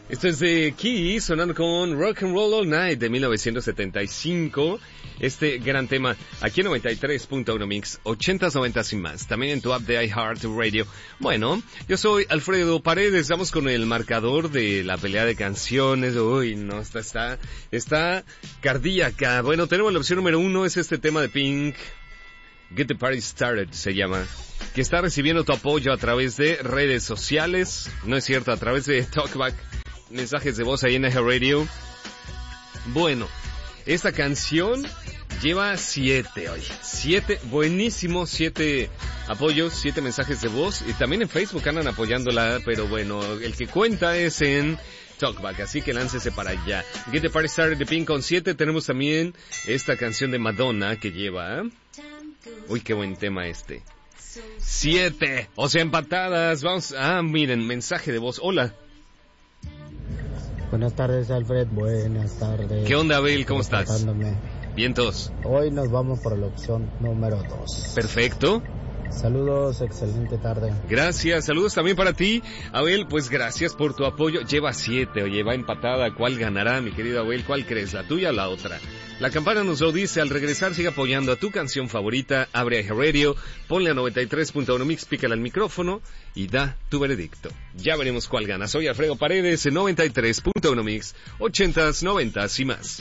Esto es de Key, sonando con Rock and Roll All Night de 1975. Este gran tema aquí en 93.1 Mix, 80s, 90s y más. También en tu app de iHeartRadio. Bueno, yo soy Alfredo Paredes. Vamos con el marcador de la pelea de canciones. Uy, no, está cardíaca. Bueno, tenemos la opción número 1, es este tema de Pink. Get the Party Started se llama, que está recibiendo tu apoyo a través de redes sociales, no es cierto, a través de Talkback, mensajes de voz ahí en iHeartRadio. Bueno, esta canción lleva 7 buenísimo, 7 apoyos, 7 mensajes de voz, y también en Facebook andan apoyándola, pero bueno, el que cuenta es en Talkback, así que láncese para allá. Get the Party Started de Pink con 7, tenemos también esta canción de Madonna que lleva... Uy, qué buen tema este. 7, o sea, empatadas. Vamos, miren, mensaje de voz. Hola. Buenas tardes, Alfred. Buenas tardes. ¿Qué onda, Abel? ¿Cómo estás? Vientos. Hoy nos vamos por la opción número 2. Perfecto. Saludos, excelente tarde. Gracias, saludos también para ti, Abel, pues gracias por tu apoyo. Lleva 7, oye, va empatada. ¿Cuál ganará, mi querido Abel? ¿Cuál crees, la tuya o la otra? La campana nos lo dice. Al regresar, sigue apoyando a tu canción favorita. Abre iHeartRadio, ponle a 93.1 Mix, pícale al micrófono y da tu veredicto. Ya veremos cuál gana. Soy Alfredo Paredes en 93.1 Mix, 80s, 90s y más.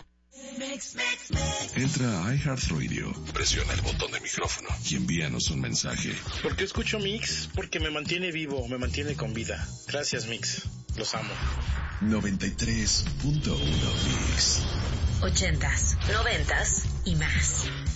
Entra a iHeartRadio, presiona el botón de micrófono y envíanos un mensaje. ¿Por qué escucho Mix? Porque me mantiene vivo, me mantiene con vida. Gracias, Mix. Los amo. 93.1 Mix. 80s, 90s y más.